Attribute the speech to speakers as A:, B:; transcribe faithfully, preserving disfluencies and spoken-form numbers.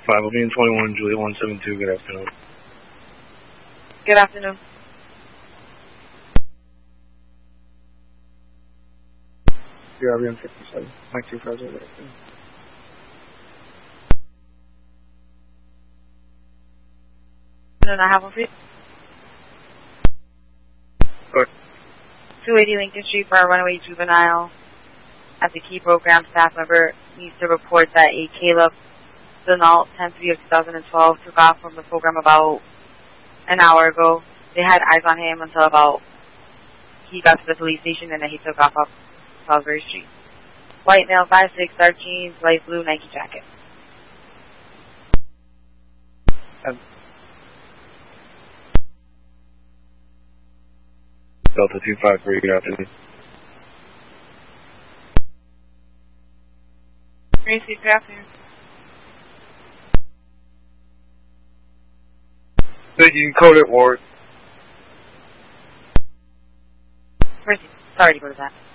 A: five Obion twenty-one, Julia one seven two, good afternoon.
B: Good afternoon.
A: C R B M fifty-seven, Mike two five zero, good afternoon.
B: And I have one for you.
A: Good.
B: two eighty Lincoln Street for a runaway juvenile. As a key program staff member needs to report that a Caleb Donald, ten three of two thousand twelve, took off from the program about an hour ago. They had eyes on him until about he got to the police station, and then he took off up Salisbury Street. White male, five six, dark jeans, light blue Nike jacket.
A: Um, Delta two five three, good afternoon.
B: Gracie, good afternoon.
A: Thank you, code it, Ward.
B: Mercy, sorry to go to that.